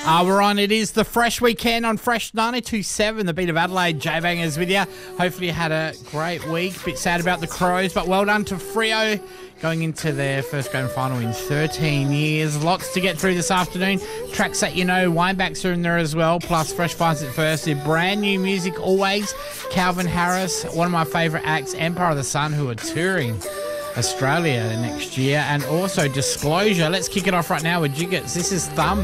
We're on. It is the Fresh Weekend on Fresh 92.7, the beat of Adelaide. J-Bangers with you. Hopefully you had a great week. Bit sad about the Crows, but well done to Freo going into their first grand final in 13 years. Lots to get through this afternoon. Tracks that you know, Winebacks are in there as well, plus Fresh Finds It First. Their brand new music always. Calvin Harris, one of my favourite acts, Empire of the Sun, who are touring Australia next year. And also Disclosure. Let's kick it off right now with Jiggers. This is Thumb.